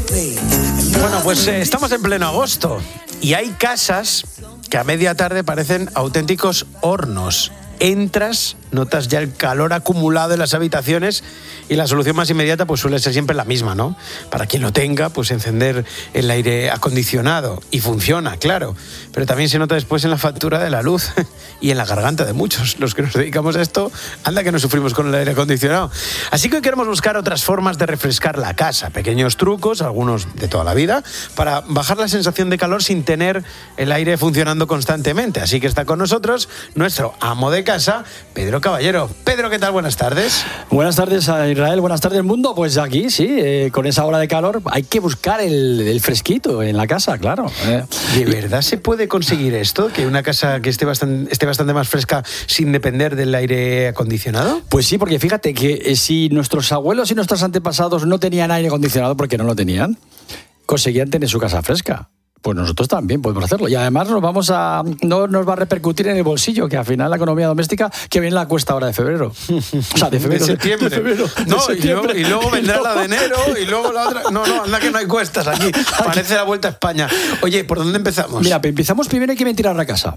Bueno, pues estamos en pleno agosto y hay casas que a media tarde parecen auténticos hornos. Entras, notas ya el calor acumulado en las habitaciones y la solución más inmediata pues suele ser siempre la misma, ¿no? Para quien lo tenga, pues encender el aire acondicionado. Y funciona, claro. Pero también se nota después en la factura de la luz y en la garganta de muchos. Los que nos dedicamos a esto, anda que no sufrimos con el aire acondicionado. Así que hoy queremos buscar otras formas de refrescar la casa. Pequeños trucos, algunos de toda la vida, para bajar la sensación de calor sin tener el aire funcionando constantemente. Así que está con nosotros nuestro amo de casa, Pedro Caballero. Pedro, ¿qué tal? Buenas tardes. Buenas tardes a Israel, buenas tardes mundo. Pues aquí sí, con esa ola de calor hay que buscar el fresquito en la casa, claro. ¿De verdad se puede conseguir esto? ¿Que una casa que esté bastante más fresca sin depender del aire acondicionado? Pues sí, porque fíjate que si nuestros abuelos y nuestros antepasados no tenían aire acondicionado porque no lo tenían, conseguían tener su casa fresca. Pues nosotros también podemos hacerlo. Y además no nos va a repercutir en el bolsillo, que al final la economía doméstica, que viene la cuesta ahora de febrero. O sea, de febrero. De septiembre. De febrero, no, de septiembre. Y luego vendrá la de enero y luego la otra. No, anda que no hay cuestas aquí. Parece la vuelta a España. Oye, ¿por dónde empezamos? Mira, empezamos primero, hay que ventilar la casa.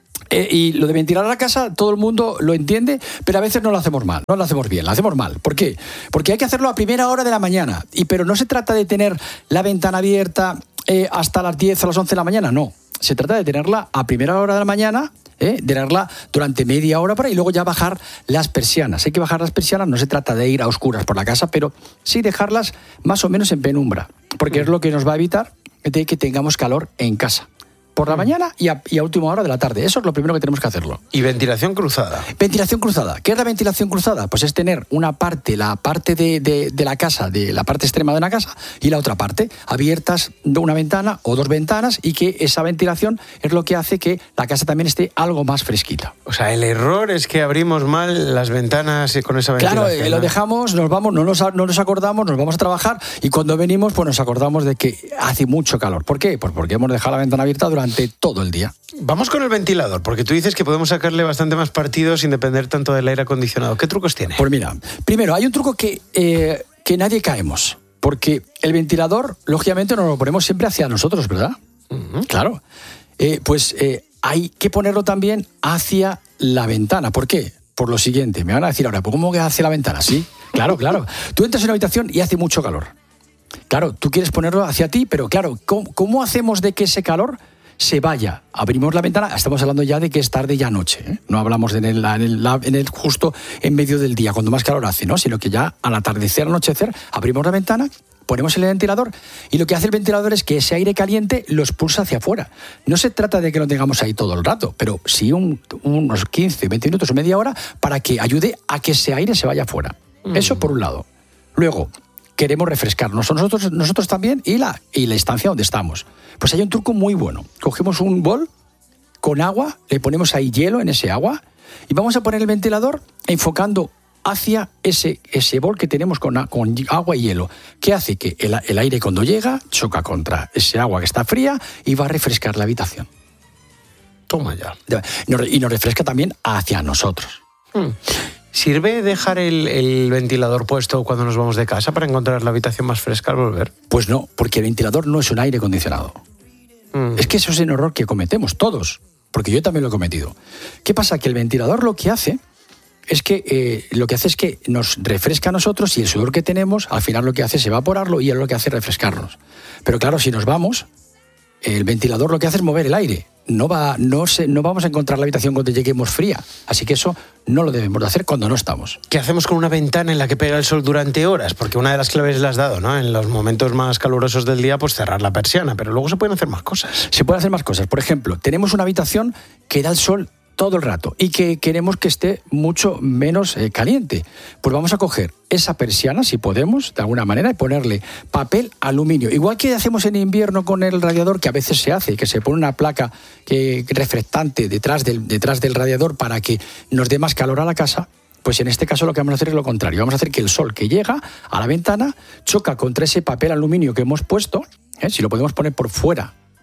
Y lo de ventilar la casa, todo el mundo lo entiende, pero a veces no lo hacemos mal, no lo hacemos bien, lo hacemos mal. ¿Por qué? Porque hay que hacerlo a primera hora de la mañana. Pero no se trata de tener la ventana abierta hasta las 10 o las 11 de la mañana, no. Se trata de tenerla a primera hora de la mañana, tenerla durante media hora y luego ya bajar las persianas. Hay que bajar las persianas, no se trata de ir a oscuras por la casa, pero sí dejarlas más o menos en penumbra, porque es lo que nos va a evitar de que tengamos calor en casa. Por la mañana y a última hora de la tarde. Eso es lo primero que tenemos que hacerlo. ¿Y ventilación cruzada? Ventilación cruzada. ¿Qué es la ventilación cruzada? Pues es tener la parte de la casa, de la parte extrema de una casa, y la otra parte, abiertas de una ventana o dos ventanas, y que esa ventilación es lo que hace que la casa también esté algo más fresquita. O sea, el error es que abrimos mal las ventanas con esa ventilación. Claro, lo dejamos, nos vamos, no nos acordamos, nos vamos a trabajar, y cuando venimos, pues nos acordamos de que hace mucho calor. ¿Por qué? Pues porque hemos dejado la ventana abierta durante todo el día. Vamos con el ventilador, porque tú dices que podemos sacarle bastante más partido sin depender tanto del aire acondicionado. ¿Qué trucos tiene? Pues mira, primero hay un truco que nadie caemos, porque el ventilador, lógicamente, nos lo ponemos siempre hacia nosotros, ¿verdad? Uh-huh. Claro. Hay que ponerlo también hacia la ventana. ¿Por qué? Por lo siguiente, me van a decir ahora, ¿cómo que hacia la ventana? Sí, claro. Tú entras en una habitación y hace mucho calor. Claro, tú quieres ponerlo hacia ti, pero claro, ¿cómo hacemos de que ese calor se vaya? Abrimos la ventana, estamos hablando ya de que es tarde ya noche, ¿eh? No hablamos en el justo en medio del día, cuando más calor hace, ¿no? Sino que ya al atardecer, al anochecer, abrimos la ventana, ponemos el ventilador, y lo que hace el ventilador es que ese aire caliente lo expulsa hacia afuera. No se trata de que lo tengamos ahí todo el rato, pero sí unos 15, 20 minutos o media hora para que ayude a que ese aire se vaya afuera. Eso por un lado. Luego, queremos refrescarnos nosotros también y la estancia donde estamos. Pues hay un truco muy bueno. Cogemos un bol con agua, le ponemos ahí hielo en ese agua y vamos a poner el ventilador enfocando hacia ese bol que tenemos con agua y hielo. ¿Qué hace? Que el aire cuando llega choca contra ese agua que está fría y va a refrescar la habitación. Toma ya. Y nos refresca también hacia nosotros. ¿Sirve dejar el ventilador puesto cuando nos vamos de casa para encontrar la habitación más fresca al volver? Pues no, porque el ventilador no es un aire acondicionado. Es que eso es un error que cometemos todos, porque yo también lo he cometido. ¿Qué pasa? Que el ventilador lo que hace es que nos refresca a nosotros, y el sudor que tenemos, al final lo que hace es evaporarlo y es lo que hace refrescarnos. Pero claro, si nos vamos, el ventilador lo que hace es mover el aire. No vamos a encontrar la habitación cuando lleguemos fría. Así que eso no lo debemos de hacer cuando no estamos. ¿Qué hacemos con una ventana en la que pega el sol durante horas? Porque una de las claves la has dado, ¿no? En los momentos más calurosos del día, pues cerrar la persiana. Pero luego se pueden hacer más cosas. Se pueden hacer más cosas. Por ejemplo, tenemos una habitación que da el sol todo el rato y que queremos que esté mucho menos caliente. Pues vamos a coger esa persiana, si podemos, de alguna manera, y ponerle papel aluminio. Igual que hacemos en invierno con el radiador, que a veces se hace, que se pone una placa reflectante detrás del radiador para que nos dé más calor a la casa. Pues en este caso lo que vamos a hacer es lo contrario. Vamos a hacer que el sol que llega a la ventana choca contra ese papel aluminio que hemos puesto, si lo podemos poner por fuera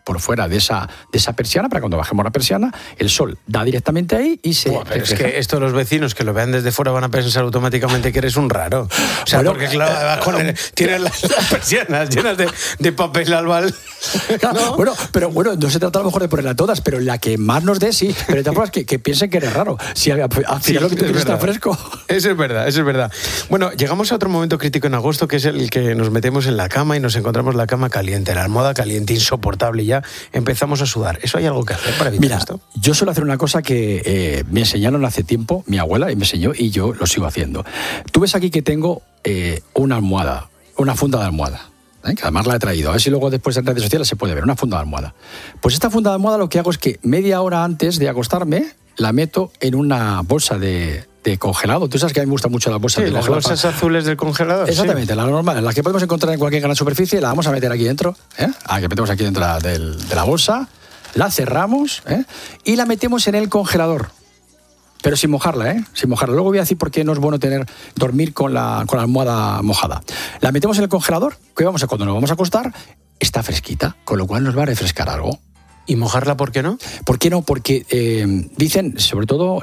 por fuera de esa persiana, para cuando bajemos la persiana, el sol da directamente ahí y se... Pero es que esto los vecinos que lo vean desde fuera van a pensar automáticamente que eres un raro. O sea, porque claro, tienes las persianas llenas de papel albal. ¿No? Pero no se trata a lo mejor de ponerla todas, pero la que más nos dé, sí. Pero de todas formas, que piensen que eres raro. Si al final lo que tú quieres está fresco. Eso es verdad. Bueno, llegamos a otro momento crítico en agosto, que es el que nos metemos en la cama y nos encontramos la cama caliente, la almohada caliente, insoportable, y ya empezamos a sudar. ¿Eso hay algo que hacer para evitar esto? Yo suelo hacer una cosa que me enseñaron hace tiempo, mi abuela, y me enseñó, y yo lo sigo haciendo. Tú ves aquí que tengo una almohada, una funda de almohada, que además la he traído. A ver si luego después en redes sociales se puede ver, una funda de almohada. Pues esta funda de almohada lo que hago es que media hora antes de acostarme la meto en una bolsa de congelado. Tú sabes que a mí me gustan mucho las bolsas de congelado. Las bolsas azules del congelador. Exactamente, sí. Las normales, las que podemos encontrar en cualquier gran superficie, la vamos a meter aquí dentro, la que metemos aquí dentro de la bolsa, la cerramos y la metemos en el congelador. Pero sin mojarla, sin mojarla. Luego voy a decir por qué no es bueno dormir con la almohada mojada. La metemos en el congelador, que cuando nos vamos a acostar, está fresquita, con lo cual nos va a refrescar algo. ¿Y mojarla por qué no? ¿Por qué no? Porque dicen, sobre todo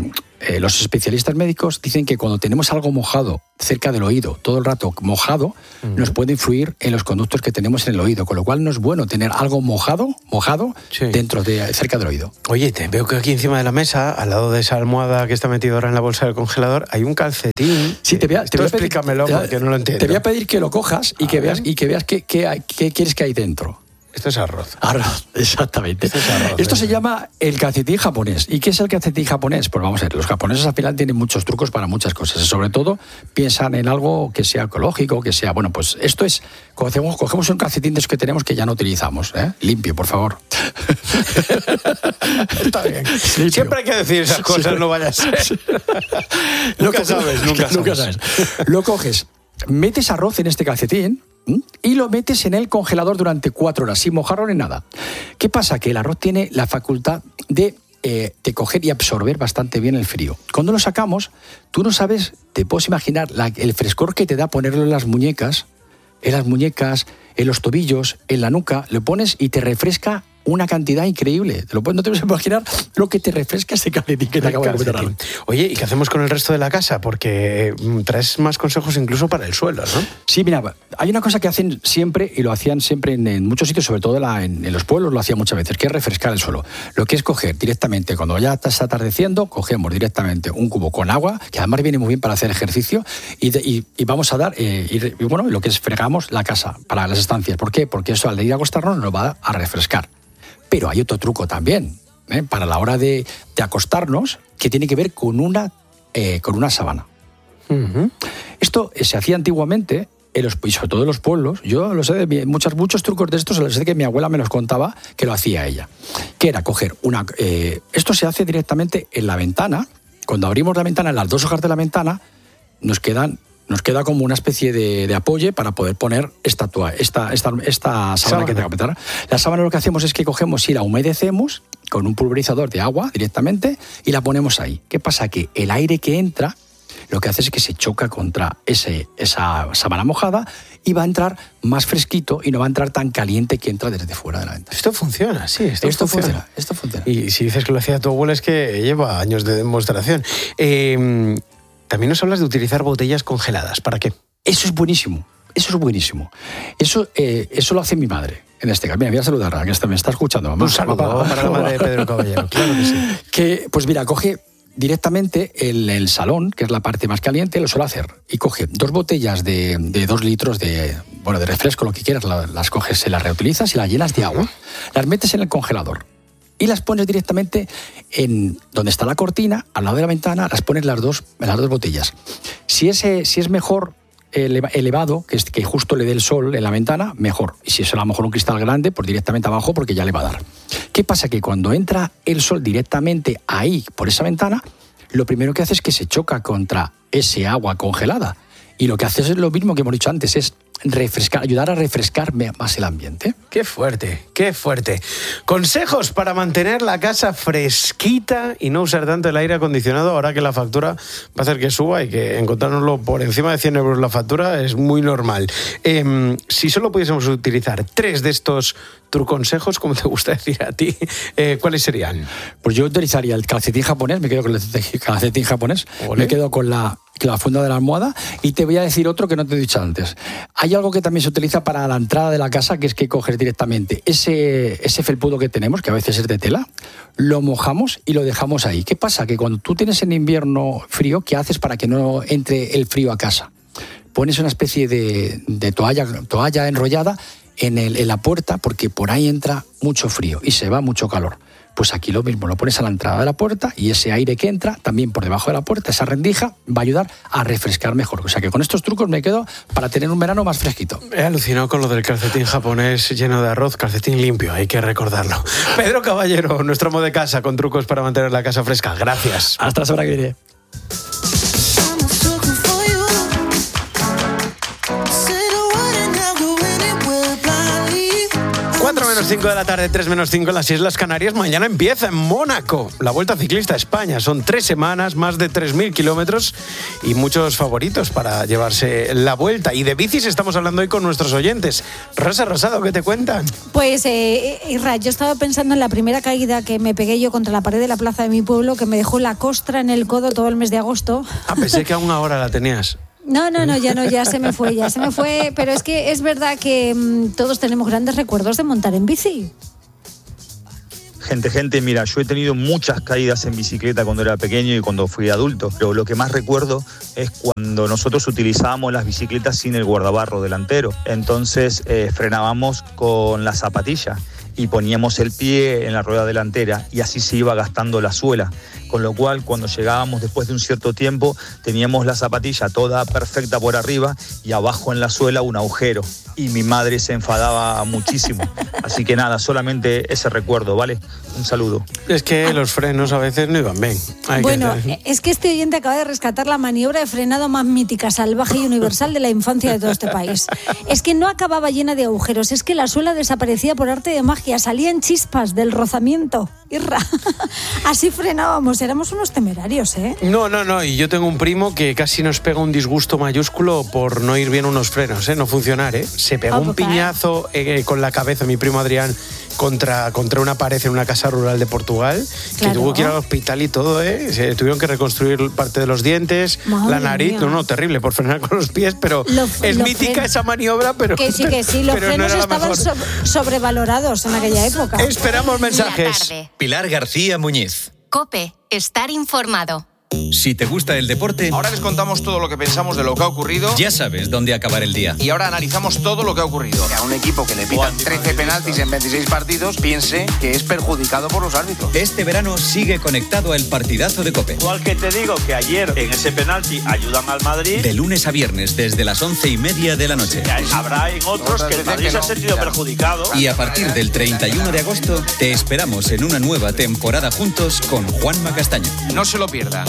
los especialistas médicos, dicen que cuando tenemos algo mojado cerca del oído, todo el rato mojado, nos puede influir en los conductos que tenemos en el oído, con lo cual no es bueno tener algo mojado sí, cerca del oído. Oye, te veo que aquí encima de la mesa, al lado de esa almohada que está metida ahora en la bolsa del congelador, hay un calcetín. Sí, te voy a explícamelo porque no lo entiendo. Te voy a pedir que lo cojas y que veas qué quieres que hay dentro. Esto es arroz. Arroz, exactamente. Esto se llama el calcetín japonés. ¿Y qué es el calcetín japonés? Pues vamos a ver, los japoneses al final tienen muchos trucos para muchas cosas. Sobre todo piensan en algo que sea ecológico, que sea... Bueno, pues esto es... Cogemos un calcetín de esos que tenemos que ya no utilizamos. Limpio, por favor. Está bien. Limpio. Siempre hay que decir esas cosas, sí. No vayas a ser. Nunca sabes. Lo coges, metes arroz en este calcetín y lo metes en el congelador durante 4 horas, sin mojarlo ni nada. ¿Qué pasa? Que el arroz tiene la facultad de coger y absorber bastante bien el frío. Cuando lo sacamos, tú no sabes, te puedes imaginar el frescor que te da ponerlo en las muñecas, en los tobillos, en la nuca, lo pones y te refresca una cantidad increíble. No te puedes imaginar lo que te refresca ese calcetín que te acabo de comentar. Oye, ¿y qué hacemos con el resto de la casa? Porque traes más consejos incluso para el suelo, ¿no? Sí, mira, hay una cosa que hacen siempre, y lo hacían siempre en muchos sitios, sobre todo en los pueblos lo hacían muchas veces, que es refrescar el suelo. Lo que es coger directamente, cuando ya está atardeciendo, cogemos directamente un cubo con agua, que además viene muy bien para hacer ejercicio, y vamos a dar, lo que es fregamos la casa para las estancias. ¿Por qué? Porque eso al ir a acostarnos nos va a refrescar. Pero hay otro truco también, para la hora de acostarnos, que tiene que ver con una sábana. Uh-huh. Esto se hacía antiguamente, y sobre todo en los pueblos. Yo lo sé, muchos trucos de estos, lo sé que mi abuela me los contaba, que lo hacía ella. Que era coger esto se hace directamente en la ventana. Cuando abrimos la ventana, en las 2 hojas de la ventana, nos queda como una especie de apoyo para poder poner esta sábana que te voy a meter. La sábana lo que hacemos es que cogemos y la humedecemos con un pulverizador de agua directamente y la ponemos ahí. ¿Qué pasa? Que el aire que entra lo que hace es que se choca contra esa sábana mojada y va a entrar más fresquito y no va a entrar tan caliente que entra desde fuera de la ventana. Esto funciona, sí. Esto funciona. Y si dices que lo hacía tu abuela es que lleva años de demostración. También nos hablas de utilizar botellas congeladas. ¿Para qué? Eso es buenísimo. Eso lo hace mi madre. En este caso, mira, voy a saludarla, que me está escuchando. Mamá. Un saludo para la madre de Pedro Caballero. Claro que sí. Pues mira, coge directamente el salón, que es la parte más caliente, lo suele hacer. Y coge 2 botellas de 2 litros de refresco, lo que quieras, las coges, se las reutilizas y las llenas de agua. Las metes en el congelador. Y las pones directamente en donde está la cortina, al lado de la ventana, las pones las dos botellas. Si es mejor elevado, que justo le dé el sol en la ventana, mejor. Y si es a lo mejor un cristal grande, pues directamente abajo, porque ya le va a dar. ¿Qué pasa? Que cuando entra el sol directamente ahí, por esa ventana, lo primero que hace es que se choca contra ese agua congelada. Y lo que haces es lo mismo que hemos dicho antes, es refrescar, ayudar a refrescar más el ambiente. Qué fuerte, qué fuerte. Consejos para mantener la casa fresquita y no usar tanto el aire acondicionado ahora que la factura va a hacer que suba y que encontrárnoslo por encima de 100 euros la factura es muy normal. Si solo pudiésemos utilizar 3 de estos truconsejos, como te gusta decir a ti, ¿cuáles serían? Pues yo utilizaría el calcetín japonés, me quedo con el calcetín japonés, Ole. me quedo con la funda de la almohada, y te voy a decir otro que no te he dicho antes. Hay algo que también se utiliza para la entrada de la casa, que es que coges directamente ese felpudo que tenemos, que a veces es de tela, lo mojamos y lo dejamos ahí. ¿Qué pasa? Que cuando tú tienes en invierno frío, ¿qué haces para que no entre el frío a casa? Pones una especie de toalla enrollada en la puerta, porque por ahí entra mucho frío y se va mucho calor. Pues aquí lo mismo, lo pones a la entrada de la puerta y ese aire que entra también por debajo de la puerta, esa rendija, va a ayudar a refrescar mejor. O sea que con estos trucos me quedo para tener un verano más fresquito. He alucinado con lo del calcetín japonés lleno de arroz, calcetín limpio, hay que recordarlo. Pedro Caballero, nuestro amo de casa, con trucos para mantener la casa fresca. Gracias. Hasta la semana que viene. 4:05 de la tarde, 3:05 en las Islas Canarias. Mañana empieza en Mónaco la Vuelta Ciclista a España. Son 3 semanas, más de 3.000 kilómetros y muchos favoritos para llevarse la vuelta. Y de bicis estamos hablando hoy con nuestros oyentes. Rosa Rosado, ¿qué te cuentan? Pues, Isra, yo estaba pensando en la primera caída que me pegué yo contra la pared de la plaza de mi pueblo, que me dejó la costra en el codo todo el mes de agosto. Ah, pensé que aún ahora la tenías. No, ya se me fue, pero es que es verdad que todos tenemos grandes recuerdos de montar en bici. Gente, mira, yo he tenido muchas caídas en bicicleta cuando era pequeño y cuando fui adulto, pero lo que más recuerdo es cuando nosotros utilizábamos las bicicletas sin el guardabarro delantero. Entonces frenábamos con la zapatilla y poníamos el pie en la rueda delantera y así se iba gastando la suela. Con lo cual, cuando llegábamos después de un cierto tiempo, teníamos la zapatilla toda perfecta por arriba y abajo en la suela un agujero. Y mi madre se enfadaba muchísimo. Así que nada, solamente ese recuerdo, ¿vale? Un saludo. Es que los frenos a veces no iban bien. Bueno, es que este oyente acaba de rescatar la maniobra de frenado más mítica, salvaje y universal de la infancia de todo este país. Es que no acababa llena de agujeros, es que la suela desaparecía por arte de magia, salían chispas del rozamiento. Irra. Así frenábamos, éramos unos temerarios, ¿eh? No, y yo tengo un primo que casi nos pega un disgusto mayúsculo por no ir bien unos frenos, no funcionar, Se pegó un piñazo con la cabeza, mi primo Adrián, contra una pared en una casa rural de Portugal, Claro. que tuvo que ir al hospital y todo, Se tuvieron que reconstruir parte de los dientes, Madre la nariz, mía. No, terrible por frenar con los pies, pero es mítica esa maniobra, pero Que sí, los pero no frenos era la estaban mejor. sobrevalorados en aquella época. Esperamos mensajes. La tarde. Pilar García Muñiz. COPE, estar informado. Si te gusta el deporte, Ahora les contamos todo lo que pensamos de lo que ha ocurrido ya sabes dónde acabar el día. y ahora analizamos todo lo que ha ocurrido. Que a un equipo que le pitan 13 penaltis en 26 partidos piense que es perjudicado por los árbitros. Este verano sigue conectado al partidazo de COPE. Igual que te digo que ayer en ese penalti ayudan al Madrid, De lunes a viernes desde las 11:30 de la noche. habrá en otros que el Madrid se ha sentido perjudicado. Y a partir del 31 de agosto te esperamos en una nueva temporada juntos con Juanma Castaño. No se lo pierdan.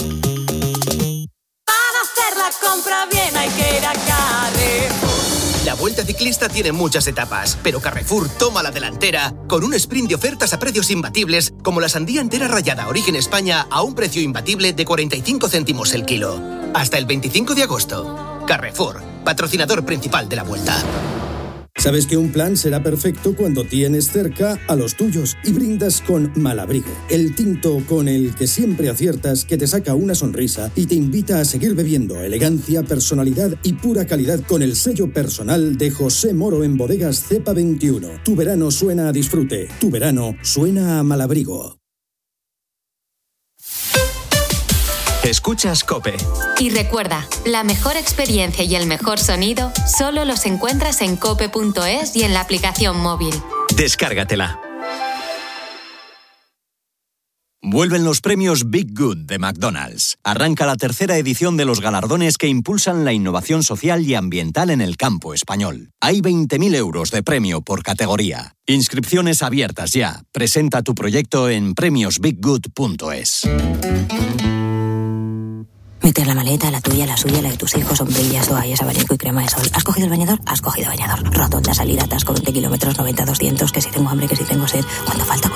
Para hacer la compra bien hay que ir a Carrefour. La Vuelta Ciclista tiene muchas etapas, pero Carrefour toma la delantera con un sprint de ofertas a precios imbatibles, como la sandía entera rallada Origen España a un precio imbatible de 45 céntimos el kilo. Hasta el 25 de agosto. Carrefour, patrocinador principal de la Vuelta. Sabes que un plan será perfecto cuando tienes cerca a los tuyos y brindas con Malabrigo, el tinto con el que siempre aciertas, que te saca una sonrisa y te invita a seguir bebiendo elegancia, personalidad y pura calidad con el sello personal de José Moro en Bodegas Cepa 21. Tu verano suena a disfrute, tu verano suena a Malabrigo. Escuchas COPE. Y recuerda, la mejor experiencia y el mejor sonido solo los encuentras en cope.es y en la aplicación móvil. Descárgatela. Vuelven los premios Big Good de McDonald's. Arranca la tercera edición de los galardones que impulsan la innovación social y ambiental en el campo español. Hay 20.000 euros de premio por categoría. Inscripciones abiertas ya. Presenta tu proyecto en premiosbiggood.es. Meter la maleta, la tuya, la suya, la de tus hijos, sombrillas, toallas, abanico y crema de sol. ¿Has cogido el bañador? Has cogido bañador. Rotonda, salida, atasco, 20 kilómetros, 90, 200, que si tengo hambre, que si tengo sed. ¿Cuánto falta?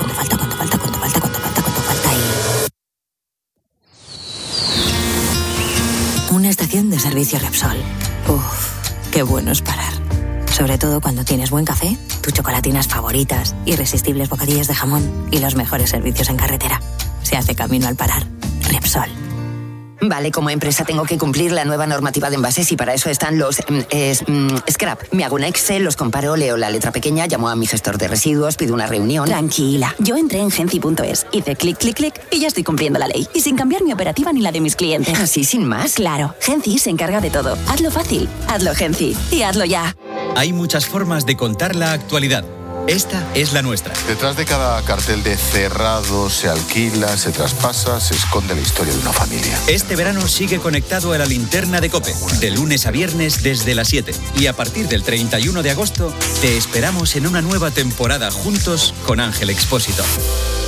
Una estación de servicio Repsol. Uf, qué bueno es parar. Sobre todo cuando tienes buen café, tus chocolatinas favoritas, irresistibles bocadillos de jamón y los mejores servicios en carretera. Se hace camino al parar. Repsol. Vale, como empresa tengo que cumplir la nueva normativa de envases y para eso están los scrap. Me hago un Excel, los comparo, leo la letra pequeña, llamo a mi gestor de residuos, pido una reunión. Tranquila, yo entré en Genci.es, hice clic, clic, clic y ya estoy cumpliendo la ley. Y sin cambiar mi operativa ni la de mis clientes. ¿Así sin más? Claro, Genci se encarga de todo. Hazlo fácil, hazlo Genci y hazlo ya. Hay muchas formas de contar la actualidad. Esta es la nuestra. Detrás de cada cartel de cerrado, se alquila, se traspasa, se esconde la historia de una familia. Este verano sigue conectado a la linterna de COPE, de lunes a viernes desde las 7. Y a partir del 31 de agosto, te esperamos en una nueva temporada juntos con Ángel Expósito.